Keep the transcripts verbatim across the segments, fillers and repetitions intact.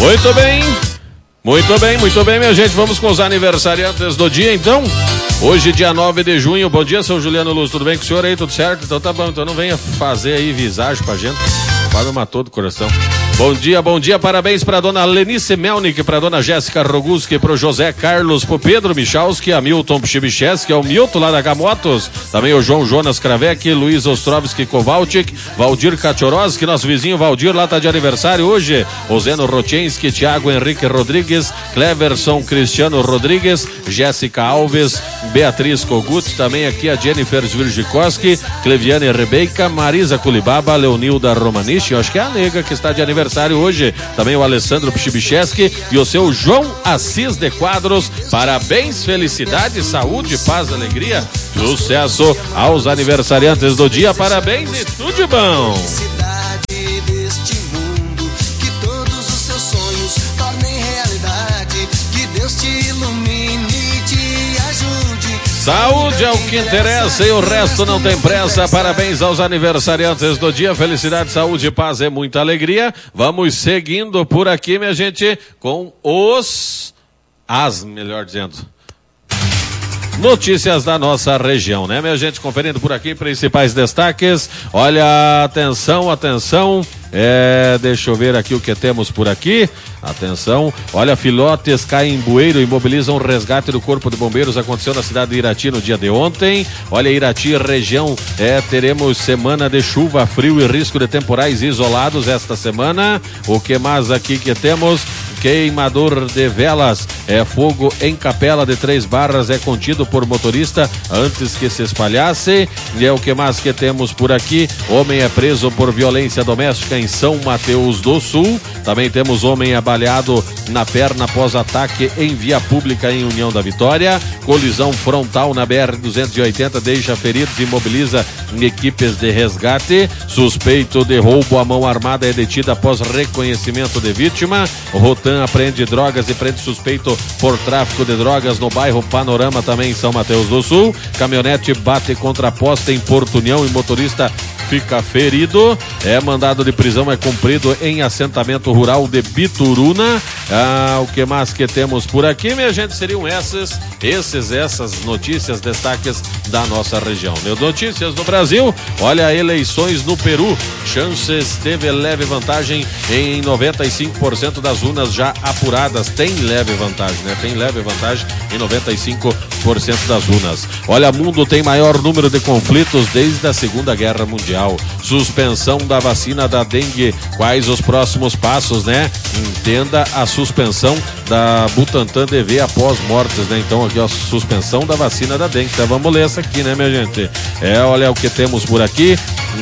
Muito bem, muito bem, muito bem, minha gente. Vamos com os aniversariantes do dia, então. Hoje, dia nove de junho. Bom dia, seu Juliano Luz. Tudo bem com o senhor aí? Tudo certo? Então tá bom. Então não venha fazer aí visagem pra gente. Quase matou do coração. Bom dia, bom dia, parabéns para dona Lenice Melnick, para dona Jéssica Roguski, pro José Carlos, pro Pedro Michalski, a Milton Pchibicheski, ao Milton lá da Gamotos, também o João Jonas Kravec, Luiz Ostrovski Kowalczyk, Valdir Kachorowski, nosso vizinho Valdir lá tá de aniversário hoje, o Zeno Rochenski, Thiago Henrique Rodrigues, Cleverson Cristiano Rodrigues, Jéssica Alves, Beatriz Kogut, também aqui a Jennifer Zvirgikoski, Cleviane Rebeca, Marisa Kulibaba, Leonilda Romanich, eu acho que é a nega que está de aniversário hoje, também o Alessandro Pchibicheski e o seu João Assis de Quadros. Parabéns, felicidade, saúde, paz, alegria, sucesso aos aniversariantes do dia. Parabéns e tudo de bom. Saúde é o que interessa e o resto não tem pressa. Parabéns aos aniversariantes do dia. Felicidade, saúde, paz e muita alegria. Vamos seguindo por aqui, minha gente, com os... As, melhor dizendo... notícias da nossa região, né, minha gente? Conferindo por aqui, principais destaques. Olha, atenção, atenção. É, deixa eu ver aqui o que temos por aqui. Atenção, olha, filhotes caem em bueiro e imobilizam o resgate do corpo de bombeiros. Aconteceu na cidade de Irati no dia de ontem. Olha, Irati, região, é, teremos semana de chuva, frio e risco de temporais isolados esta semana. O que mais aqui que temos? Queimador de velas, é fogo em capela de Três Barras, é contido por motorista antes que se espalhasse. E é o que mais que temos por aqui? Homem é preso por violência doméstica em São Mateus do Sul. Também temos homem abaleado na perna após ataque em via pública em União da Vitória. Colisão frontal na B R duzentos e oitenta deixa feridos e imobiliza equipes de resgate. Suspeito de roubo à mão armada é detido após reconhecimento de vítima. Rotan apreende drogas e prende suspeito por tráfico de drogas no bairro Panorama, também em São Mateus do Sul. Caminhonete bate contra posta em Porto União e motorista fica ferido. É mandado de prisão é cumprido em assentamento rural de Bituruna. Ah, o que mais que temos por aqui, minha gente? Seriam essas, esses, essas notícias, destaques da nossa região. Meu Notícias do Brasil. Olha, eleições no Peru. Chances teve leve vantagem em noventa e cinco por cento das urnas já apuradas. Tem leve vantagem, né? Tem leve vantagem em noventa e cinco por cento das urnas. Olha, mundo tem maior número de conflitos desde a Segunda Guerra Mundial. Suspensão da vacina da dengue. Quais os próximos passos, né? Entenda a suspensão da Butantan D V após mortes, né? Então aqui, ó, suspensão da vacina da dengue. Então vamos ler essa aqui, né, minha gente? É, olha o que temos por aqui.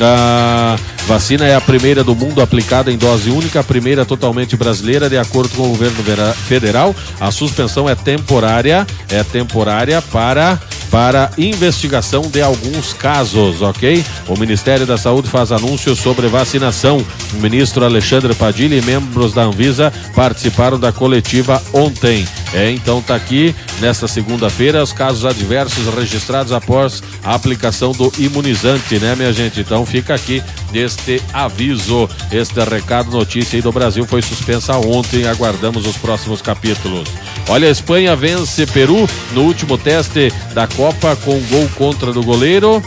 A vacina é a primeira do mundo aplicada em dose única, a primeira totalmente brasileira, de acordo com o governo federal. A suspensão é temporária, é temporária para para investigação de alguns casos, ok? O Ministério da Saúde faz anúncio sobre vacinação. O ministro Alexandre Padilha e membros da Anvisa participaram da coletiva ontem. É, então tá aqui, nesta segunda-feira, os casos adversos registrados após a aplicação do imunizante, né, minha gente? Então fica aqui este aviso, este recado, notícia aí do Brasil foi suspensa ontem, aguardamos os próximos capítulos. Olha, a Espanha vence Peru no último teste da Copa com gol contra do goleiro.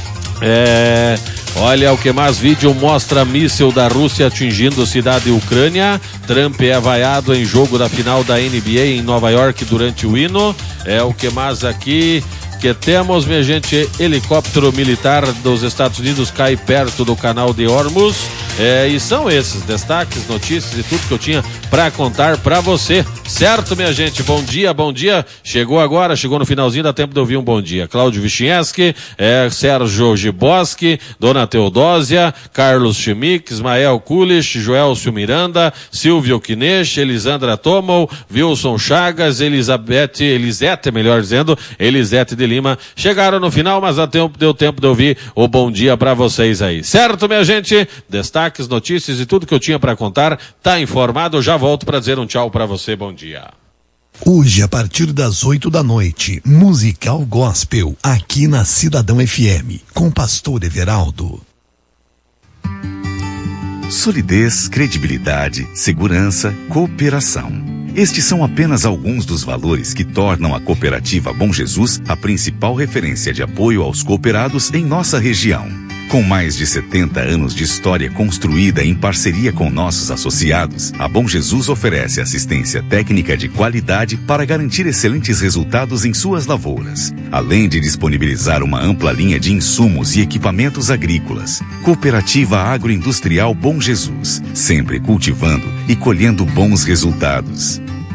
É... Olha, o que mais? Vídeo mostra míssil da Rússia atingindo cidade Ucrânia. Trump é vaiado em jogo da final da N B A em Nova York durante o hino. É o que mais aqui que temos, minha gente? Helicóptero militar dos Estados Unidos cai perto do canal de Hormuz. É, e são esses destaques, notícias e tudo que eu tinha para contar para você. Certo, minha gente? Bom dia, bom dia. Chegou agora, chegou no finalzinho, dá tempo de ouvir um bom dia. Cláudio Vichinski, é, Sérgio Giboski, Dona Teodósia, Carlos Chimic, Ismael Kulich, Joelcio Miranda, Silvio Quineche, Elisandra Tomol, Wilson Chagas, Elizabeth, Elisete, melhor dizendo, Elisete de Lima. Chegaram no final, mas deu tempo, deu tempo de ouvir o bom dia para vocês aí. Certo, minha gente? Destaques, notícias e tudo que eu tinha para contar, tá informado. Já volto para dizer um tchau para você. Bom dia. Hoje, a partir das oito da noite, Musical Gospel, aqui na Cidadão F M, com o pastor Everaldo. Solidez, credibilidade, segurança, cooperação. Estes são apenas alguns dos valores que tornam a Cooperativa Bom Jesus a principal referência de apoio aos cooperados em nossa região. Com mais de setenta anos de história construída em parceria com nossos associados, a Bom Jesus oferece assistência técnica de qualidade para garantir excelentes resultados em suas lavouras, além de disponibilizar uma ampla linha de insumos e equipamentos agrícolas. Cooperativa Agroindustrial Bom Jesus, sempre cultivando e colhendo bons resultados.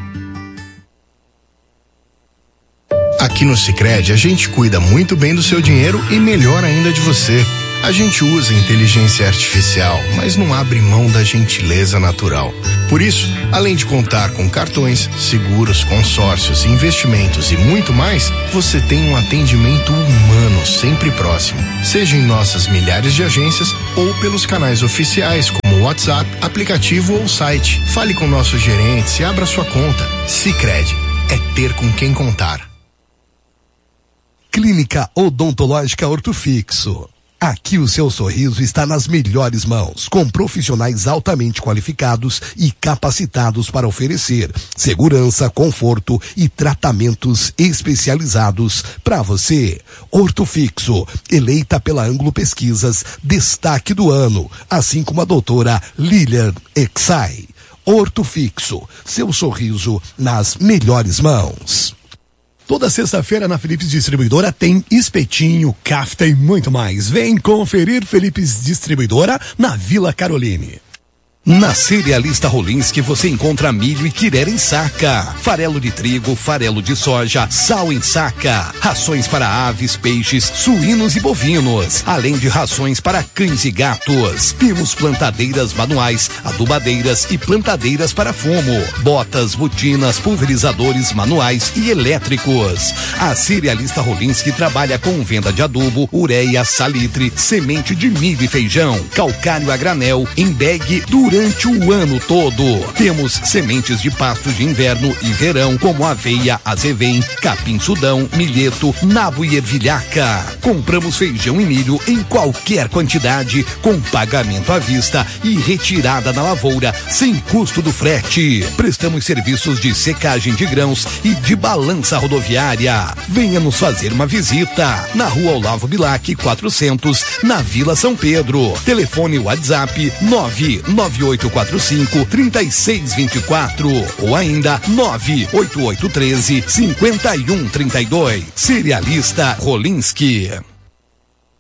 Aqui no Sicredi, a gente cuida muito bem do seu dinheiro e melhor ainda de você. A gente usa inteligência artificial, mas não abre mão da gentileza natural. Por isso, além de contar com cartões, seguros, consórcios, investimentos e muito mais, você tem um atendimento humano sempre próximo. Seja em nossas milhares de agências ou pelos canais oficiais como WhatsApp, aplicativo ou site. Fale com nossos gerentes e abra sua conta. Sicredi é ter com quem contar. Clínica Odontológica Ortofixo. Aqui o seu sorriso está nas melhores mãos, com profissionais altamente qualificados e capacitados para oferecer segurança, conforto e tratamentos especializados para você. Ortofixo, eleita pela Ângulo Pesquisas, destaque do ano, assim como a doutora Lilian Exai. Ortofixo, seu sorriso nas melhores mãos. Toda sexta-feira na Philips Distribuidora tem espetinho, kafta e muito mais. Vem conferir Philips Distribuidora na Vila Caroline. Na Cerealista Rolinski você encontra milho e quirera em saca, farelo de trigo, farelo de soja, sal em saca, rações para aves, peixes, suínos e bovinos, além de rações para cães e gatos. Temos plantadeiras manuais, adubadeiras e plantadeiras para fumo, botas, botinas, pulverizadores manuais e elétricos. A Cerealista Rolinski trabalha com venda de adubo, ureia, salitre, semente de milho e feijão, calcário a granel, em bag durante Durante o ano todo. Temos sementes de pastos de inverno e verão, como aveia, azevém, capim-sudão, milheto, nabo e ervilhaca. Compramos feijão e milho em qualquer quantidade, com pagamento à vista e retirada na lavoura, sem custo do frete. Prestamos serviços de secagem de grãos e de balança rodoviária. Venha nos fazer uma visita. Na rua Olavo Bilac, quatrocentos, na Vila São Pedro. Telefone WhatsApp nove nove oito quatro cinco, três seis dois quatro ou ainda nove oito oito um três, cinco um três dois. Cerealista Rolinski.